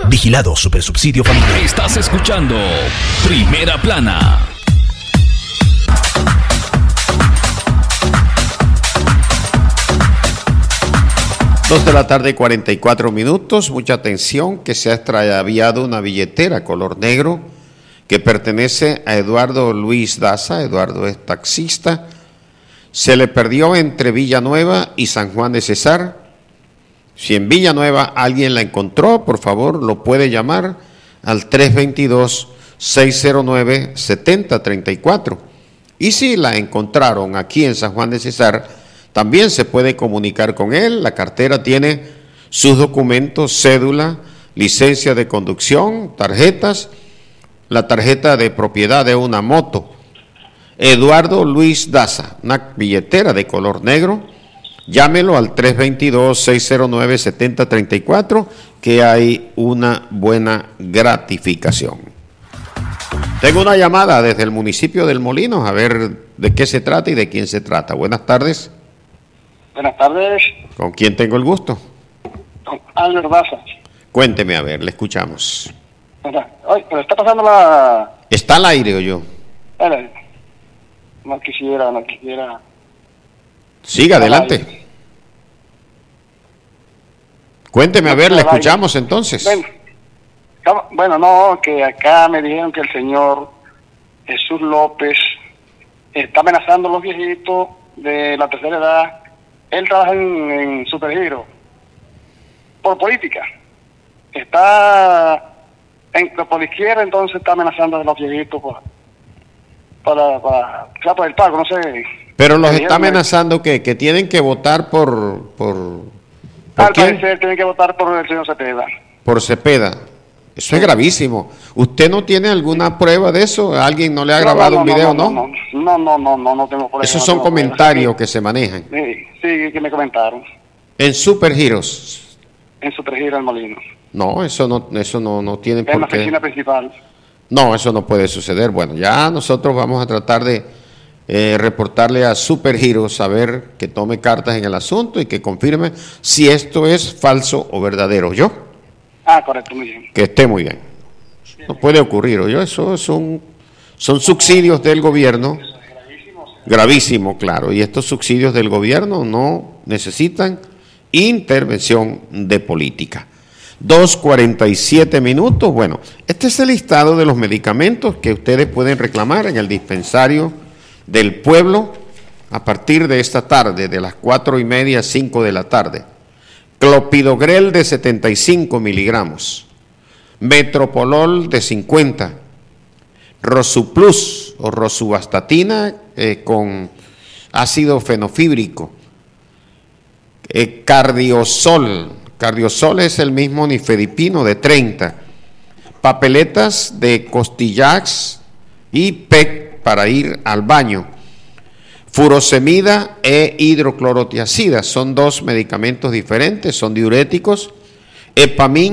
Vigilado Supersubsidio Familiar. Estás escuchando Primera Plana. Dos de la tarde, 44 minutos. Mucha atención, que se ha extraviado una billetera color negro que pertenece a Eduardo Luis Daza. Eduardo es taxista. Se le perdió entre Villanueva y San Juan de Cesar. Si en Villanueva alguien la encontró, por favor, lo puede llamar al 322-609-7034. Y si la encontraron aquí en San Juan de Cesar, también se puede comunicar con él. La cartera tiene sus documentos, cédula, licencia de conducción, tarjetas, la tarjeta de propiedad de una moto. Eduardo Luis Daza, una billetera de color negro. Llámelo al 322-609-7034, que hay una buena gratificación. Tengo una llamada desde el municipio del Molino, a ver de qué se trata y de quién se trata. Buenas tardes. Buenas tardes. ¿Con quién tengo el gusto? Con Albert Daza. Cuénteme, a ver, le escuchamos. Oye, pero está pasando la... ¿Está al aire o yo? No quisiera... Siga adelante. Cuénteme, a ver, le escuchamos entonces. Bueno, no, que acá me dijeron que el señor Jesús López está amenazando a los viejitos de la tercera edad. Él trabaja en Supergiro por política. Está por la izquierda, entonces está amenazando a los viejitos por el pago, no sé. Pero los está amenazando que tienen que votar por al quién? parecer tienen que votar por el señor Cepeda. Por Cepeda. Eso es gravísimo. ¿Usted no tiene alguna prueba de eso? ¿Alguien no le ha grabado un video, no? No tengo prueba. Esos son comentarios que se manejan. Sí, que me comentaron. En Supergiros. En Supergiro el Molino. No, eso no tiene por qué. En la oficina principal. No, eso no puede suceder. Bueno, ya nosotros vamos a tratar de reportarle a Supergiros, a ver que tome cartas en el asunto y que confirme si esto es falso o verdadero. ¿Yo? Correcto, muy bien. Que esté muy bien. No puede ocurrir, ¿oyó? Eso son subsidios del gobierno. Gravísimo, claro. Y estos subsidios del gobierno no necesitan intervención de política. 2:47 minutos. Bueno, este es el listado de los medicamentos que ustedes pueden reclamar en el dispensario del pueblo a partir de esta tarde, de las 4:30 a 5 de la tarde. Clopidogrel de 75 miligramos, Metropolol de 50, Rosuplus o rosuvastatina con ácido fenofíbrico, Cardiosol es el mismo nifedipino de 30, papeletas de Costillax y PEC para ir al baño, furosemida e hidroclorotiazida, son dos medicamentos diferentes, son diuréticos, Epamin